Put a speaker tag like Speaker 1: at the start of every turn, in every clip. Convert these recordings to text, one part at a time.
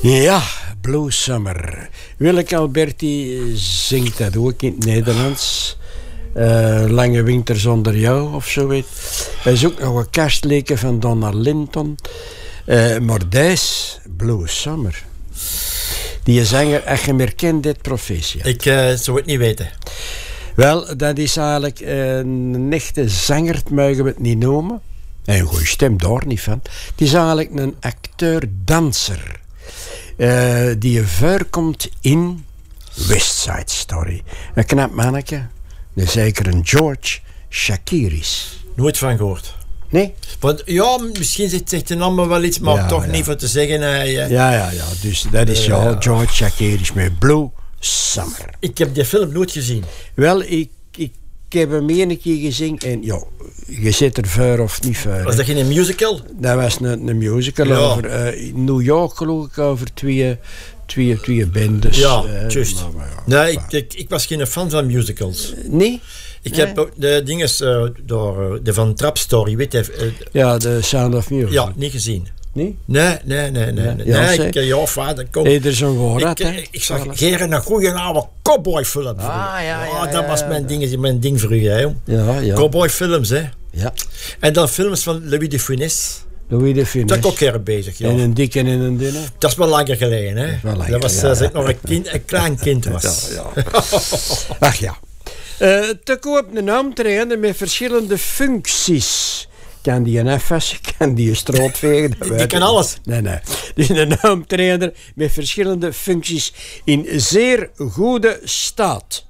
Speaker 1: Ja, Blue Summer. Willeke Alberti zingt dat ook in het Nederlands. Lange winter zonder jou of zoiets. Er is ook nog een kerstliedje van Donna Linton. Maar deze, Blue Summer. Die zanger, als je meer kent, dit professie.
Speaker 2: Ik zou het niet weten.
Speaker 1: Wel, dat is eigenlijk een echte zanger, het mogen we het niet noemen. En een goede stem daar niet van. Het is eigenlijk een acteur-danser. Die voorkomt in West Side Story. Een knap manneke. Zeker een George Chakiris.
Speaker 2: Nooit van gehoord.
Speaker 1: Nee?
Speaker 2: Want ja, misschien zegt de naam wel iets, maar toch niet voor te zeggen.
Speaker 1: Ja. Dus dat is George Chakiris met Blue Summer.
Speaker 2: Ik heb die film nooit gezien.
Speaker 1: Wel, ik heb hem een keer gezien en ja, je zit er voor of niet voor.
Speaker 2: Was dat geen musical?
Speaker 1: Dat was een musical over New York, geloof ik, over twee bendes.
Speaker 2: Ja, juist. Nee, ik was geen fan van musicals.
Speaker 1: Nee?
Speaker 2: Ik heb de dingen door de Van Trapp Story, weet je.
Speaker 1: Ja, de Sound of Music.
Speaker 2: Ja, niet gezien.
Speaker 1: Nee?
Speaker 2: Nee.
Speaker 1: Ja,
Speaker 2: vader, kom.
Speaker 1: Hey, er is een woord,
Speaker 2: ik zag geren een goeie oude cowboyfilm. Dat was mijn ding vroeger, hè.
Speaker 1: Ja.
Speaker 2: Cowboyfilms, hè.
Speaker 1: Ja.
Speaker 2: En dan films van Louis de Funès.
Speaker 1: Louis de Funès.
Speaker 2: Dat ik ook keer bezig, ja.
Speaker 1: En een dikke en een dunne.
Speaker 2: Dat is wel langer geleden, hè. Dat was als ik nog een klein kind was.
Speaker 1: Ja. Ach ja. Te koop een naamtrainer met verschillende functies. Kan die een afwassen, kan die een stroot vegen.
Speaker 2: Die kan alles.
Speaker 1: Nee. Dus een naamtrainer met verschillende functies in zeer goede staat.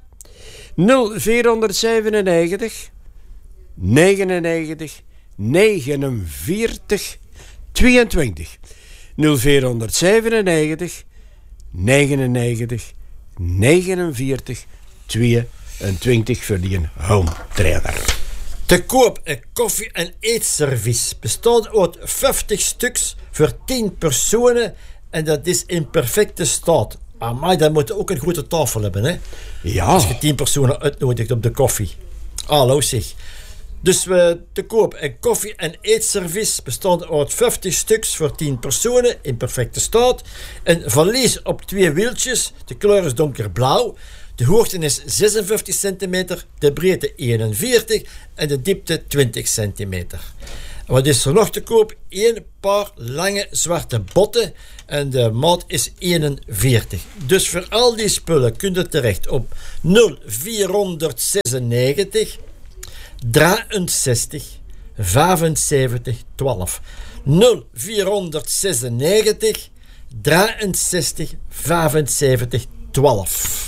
Speaker 1: 0497 99 49 22. 0497 99 49 22 voor die home trainer.
Speaker 2: Te koop een koffie- en eetservies. Bestaat uit 50 stuks voor 10 personen en dat is in perfecte staat. Amai, dan moet je ook een grote tafel hebben, hè?
Speaker 1: Ja.
Speaker 2: Als je 10 personen uitnodigt op de koffie. Hallo zeg. Dus we te koop een koffie- en eetservies bestaat uit 50 stuks voor 10 personen in perfecte staat. Een valies op 2 wieltjes. De kleur is donkerblauw. De hoogte is 56 centimeter, de breedte 41 en de diepte 20 centimeter. Wat is er nog te koop? 1 paar lange zwarte botten en de maat is 41. Dus voor al die spullen kun je terecht op 0496 63 75 12. 0496 63 75 12.